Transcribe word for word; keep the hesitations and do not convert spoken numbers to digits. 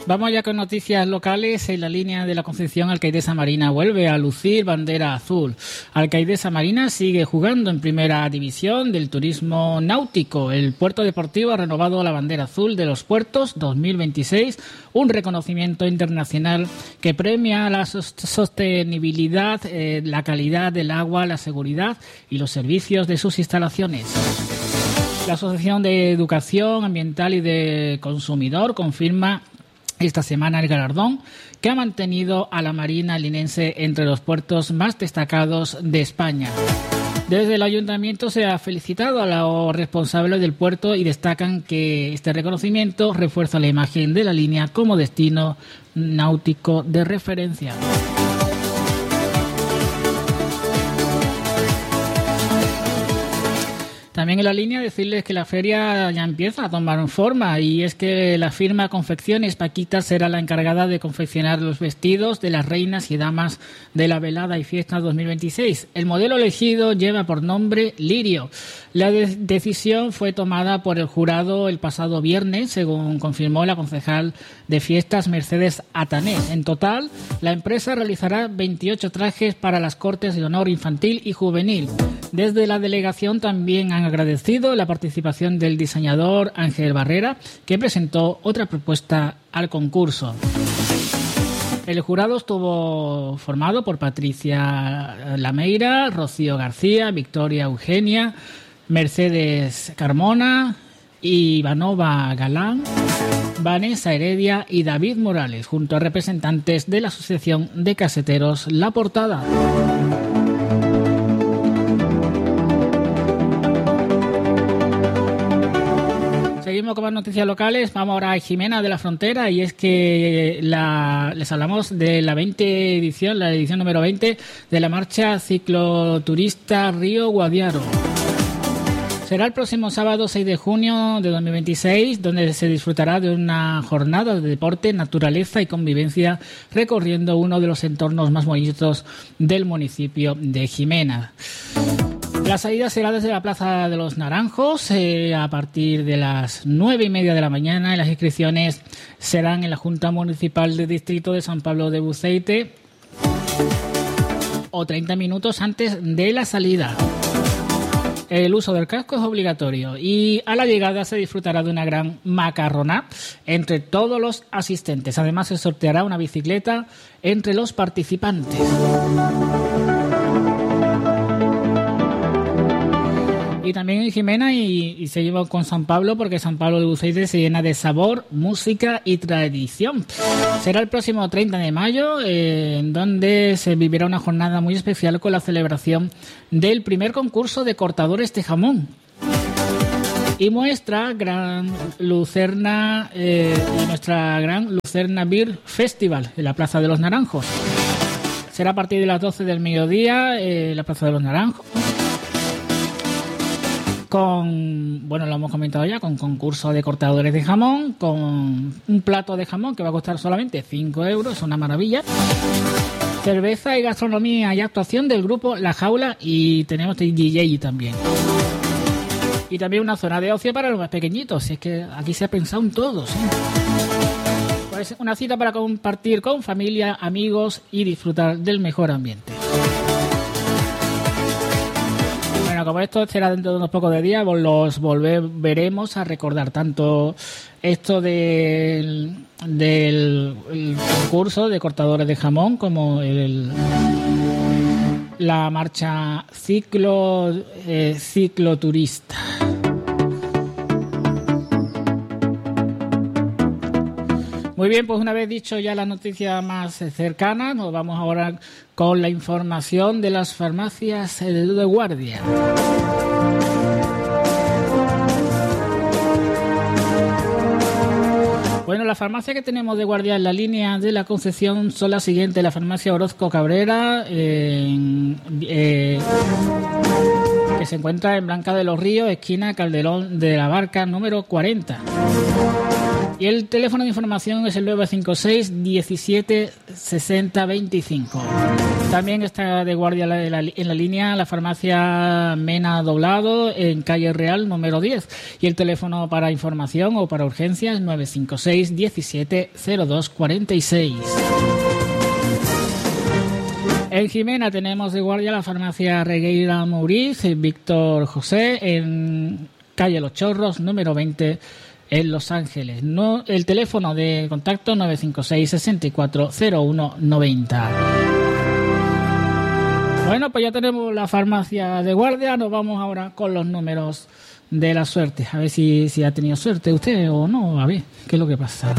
Vamos ya con noticias locales. En la línea de la Concepción, Alcaidesa Marina vuelve a lucir bandera azul. Alcaidesa Marina sigue jugando en primera división del turismo náutico. El puerto deportivo ha renovado la bandera azul de los puertos dos mil veintiséis, un reconocimiento internacional que premia la sostenibilidad, eh, la calidad del agua, la seguridad y los servicios de sus instalaciones. La Asociación de Educación Ambiental y de Consumidor confirma esta semana el galardón que ha mantenido a la Marina linense entre los puertos más destacados de España. Desde el Ayuntamiento se ha felicitado a los responsables del puerto y destacan que este reconocimiento refuerza la imagen de la línea como destino náutico de referencia. También en la línea decirles que la feria ya empieza a tomar forma, y es que la firma Confecciones Paquita será la encargada de confeccionar los vestidos de las reinas y damas de la velada y fiesta dos mil veintiséis. El modelo elegido lleva por nombre Lirio. La de- decisión fue tomada por el jurado el pasado viernes, según confirmó la concejal de fiestas Mercedes Atanés. En total, la empresa realizará veintiocho trajes para las cortes de honor infantil y juvenil. Desde la delegación también han agradecido la participación del diseñador Ángel Barrera, que presentó otra propuesta al concurso. El jurado estuvo formado por Patricia Lameira, Rocío García, Victoria Eugenia, Mercedes Carmona, Ivanova Galán, Vanessa Heredia y David Morales, junto a representantes de la Asociación de Caseteros La Portada. Seguimos con más noticias locales. Vamos ahora a Jimena de la Frontera, y es que la, les hablamos de la veinte edición, la edición número veinte de la marcha cicloturista Río Guadiaro. Será el próximo sábado seis de junio de dos mil veintiséis, donde se disfrutará de una jornada de deporte, naturaleza y convivencia, recorriendo uno de los entornos más bonitos del municipio de Jimena. La salida será desde la Plaza de los Naranjos eh, a partir de las nueve y media de la mañana, y las inscripciones serán en la Junta Municipal del Distrito de San Pablo de Buceite o treinta minutos antes de la salida. El uso del casco es obligatorio, y a la llegada se disfrutará de una gran macarronada entre todos los asistentes. Además, se sorteará una bicicleta entre los participantes. Y también en Jimena, y, y seguimos con San Pablo, porque San Pablo de Buceite se llena de sabor, música y tradición. Será el próximo treinta de mayo, eh, en donde se vivirá una jornada muy especial con la celebración del primer concurso de cortadores de jamón. Y muestra Gran Lucerna eh, y nuestra Gran Lucerna Beer Festival en la Plaza de los Naranjos. Será a partir de las doce del mediodía en eh, la Plaza de los Naranjos. Con, bueno, lo hemos comentado ya, con concurso de cortadores de jamón, con un plato de jamón que va a costar solamente cinco euros, una maravilla. Cerveza y gastronomía y actuación del grupo La Jaula, y tenemos D J también. Y también una zona de ocio para los más pequeñitos, es que aquí se ha pensado en todo, ¿sí? Pues una cita para compartir con familia, amigos y disfrutar del mejor ambiente. Bueno, como esto será dentro de unos pocos de días, los volveremos a recordar tanto esto del, del el concurso de cortadores de jamón como el, la marcha ciclo eh, cicloturista. Muy bien, pues una vez dicho ya la noticia más cercana, nos vamos ahora con la información de las farmacias de guardia. Bueno, las farmacias que tenemos de guardia en la línea de la Concepción son las siguientes: la farmacia Orozco Cabrera, eh, eh, que se encuentra en Blanca de los Ríos, esquina Calderón de la Barca, número cuarenta. Y el teléfono de información es el nueve cinco seis diecisiete sesenta veinticinco. También está de guardia en la, en la línea la farmacia Mena Doblado en calle Real número diez. Y el teléfono para información o para urgencias nueve cinco seis diecisiete cero dos cuarenta y seis. En Jimena tenemos de guardia la farmacia Regueira Mouriz, Víctor José, en calle Los Chorros, número veinte, en Los Ángeles. No, el teléfono de contacto nueve cinco seis sesenta y cuatro cero uno noventa. Bueno, pues ya tenemos la farmacia de guardia. Nos vamos ahora con los números de la suerte. A ver si, si ha tenido suerte usted o no. A ver, ¿qué es lo que pasa?